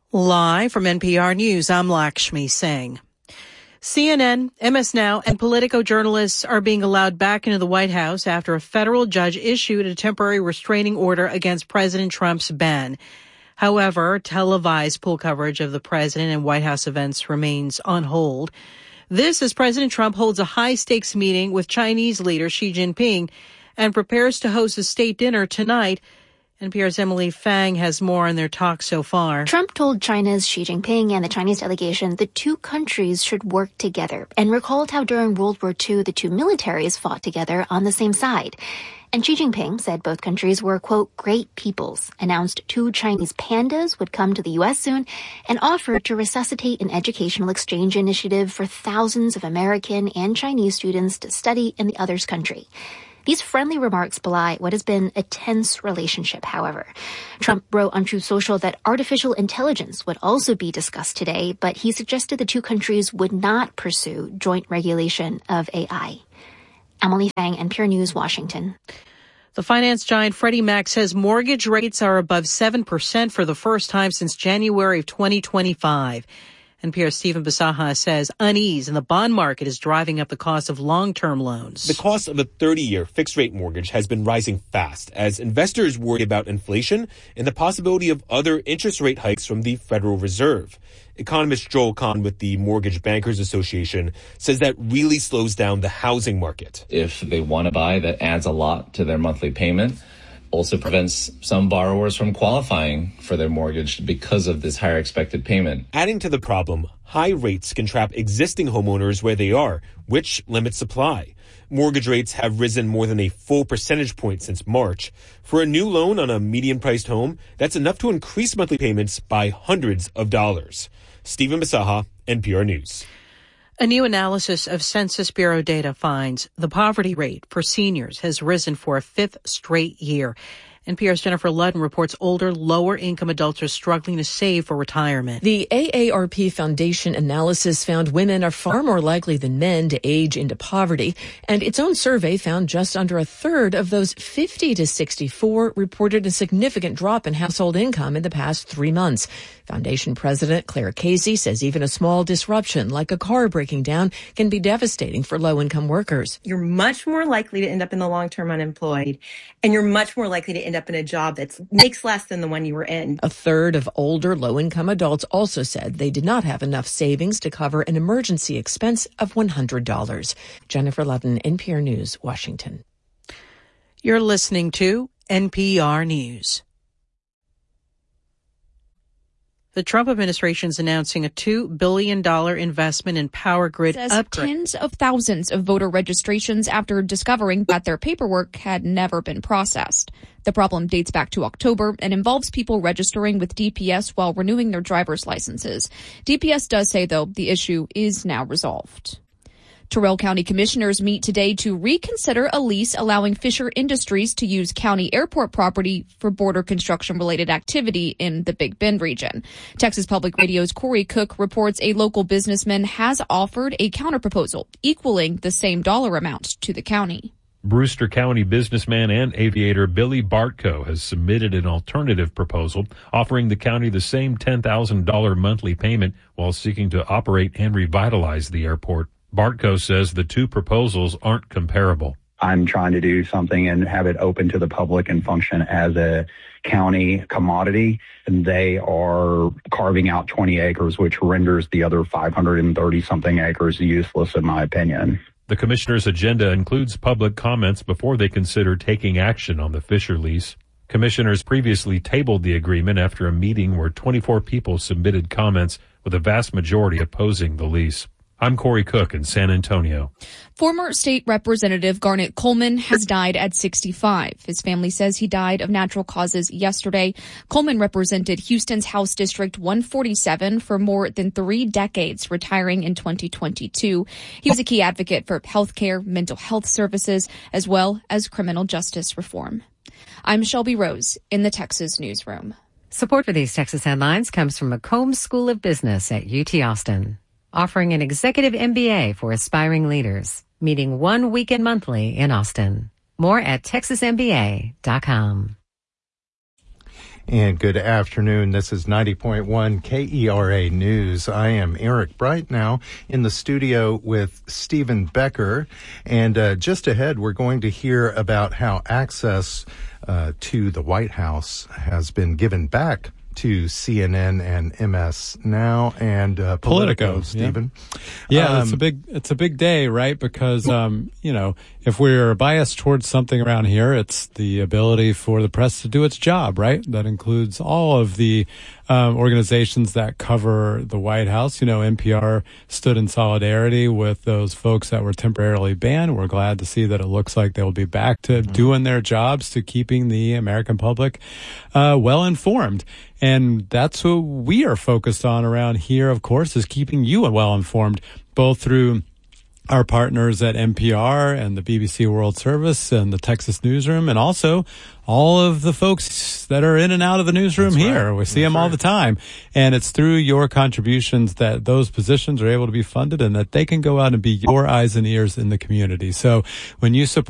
Live from NPR News, I'm Lakshmi Singh. CNN, MS Now, and Politico journalists are being allowed back into the White House after a federal judge issued a temporary restraining order against President Trump's ban. However, televised pool coverage of the president and White House events remains on hold. This as President Trump holds a high-stakes meeting with Chinese leader Xi Jinping and prepares to host a state dinner tonight. NPR's Emily Fang has more on their talk so far. Trump told China's Xi Jinping and the Chinese delegation the two countries should work together and recalled how during World War II the two militaries fought together on the same side. And Xi Jinping said both countries were, quote, great peoples, announced two Chinese pandas would come to the U.S. soon, and offered to resuscitate an educational exchange initiative for thousands of American and Chinese students to study in the other's country. These friendly remarks belie what has been a tense relationship, however. Trump wrote on Truth Social that artificial intelligence would also be discussed today, but he suggested the two countries would not pursue joint regulation of AI. Emily Fang, NPR News, Washington. The finance giant Freddie Mac says mortgage rates are above 7% for the first time since January of 2025. NPR's Stephen Bisaha says unease in the bond market is driving up the cost of long-term loans. The cost of a 30-year fixed-rate mortgage has been rising fast as investors worry about inflation and the possibility of other interest rate hikes from the Federal Reserve. Economist Joel Kahn with the Mortgage Bankers Association says that really slows down the housing market. If they want to buy, that adds a lot to their monthly payment. Also prevents some borrowers from qualifying for their mortgage because of this higher expected payment. Adding to the problem, high rates can trap existing homeowners where they are, which limits supply. Mortgage rates have risen more than a full percentage point since March. For a new loan on a median-priced home, that's enough to increase monthly payments by hundreds of dollars. Stephen Bisaha, NPR News. A new analysis of Census Bureau data finds the poverty rate for seniors has risen for a fifth straight year. NPR's Jennifer Ludden reports older, lower-income adults are struggling to save for retirement. The AARP Foundation analysis found women are far more likely than men to age into poverty, and its own survey found just under a third of those 50 to 64 reported a significant drop in household income in the past 3 months. Foundation President Claire Casey says even a small disruption like a car breaking down can be devastating for low-income workers. You're much more likely to end up in the long-term unemployed, and you're much more likely to end up in a job that makes less than the one you were in. A third of older low-income adults also said they did not have enough savings to cover an emergency expense of $100. Jennifer Ludden, NPR News, Washington. You're listening to NPR News. The Trump administration is announcing a $2 billion investment in power grid upgrade. Tens of thousands of voter registrations after discovering that their paperwork had never been processed. The problem dates back to October and involves people registering with DPS while renewing their driver's licenses. DPS does say, though, the issue is now resolved. Terrell County commissioners meet today to reconsider a lease allowing Fisher Industries to use county airport property for border construction-related activity in the Big Bend region. Texas Public Radio's Corey Cook reports a local businessman has offered a counterproposal equaling the same dollar amount to the county. Brewster County businessman and aviator Billy Bartko has submitted an alternative proposal offering the county the same $10,000 monthly payment while seeking to operate and revitalize the airport. Bartko says the two proposals aren't comparable. I'm trying to do something and have it open to the public and function as a county commodity. And they are carving out 20 acres, which renders the other 530-something acres useless, in my opinion. The commissioner's agenda includes public comments before they consider taking action on the Fisher lease. Commissioners previously tabled the agreement after a meeting where 24 people submitted comments, with a vast majority opposing the lease. I'm Corey Cook in San Antonio. Former state representative Garnet Coleman has died at 65. His family says he died of natural causes yesterday. Coleman represented Houston's House District 147 for more than 3 decades, retiring in 2022. He was a key advocate for health care, mental health services, as well as criminal justice reform. I'm Shelby Rose in the Texas Newsroom. Support for these Texas headlines comes from McCombs School of Business at UT Austin, offering an executive MBA for aspiring leaders, meeting 1 weekend monthly in Austin. More at texasmba.com. And good afternoon. This is 90.1 KERA News. I am Eric Bright now in the studio with Stephen Becker. And just ahead, we're going to hear about how access to the White House has been given back to CNN and MS Now and Politico, Stephen. Yeah, it's a big day, right? Because if we're biased towards something around here, it's the ability for the press to do its job, right? That includes all of the organizations that cover the White House. NPR stood in solidarity with those folks that were temporarily banned. We're glad to see that it looks like they will be back to doing their jobs, to keeping the American public well informed. And that's what we are focused on around here, of course, is keeping you well informed, both through our partners at NPR and the BBC World Service and the Texas Newsroom, and also all of the folks that are in and out of the newsroom here. We see them all the time. And it's through your contributions that those positions are able to be funded and that they can go out and be your eyes and ears in the community. So when you support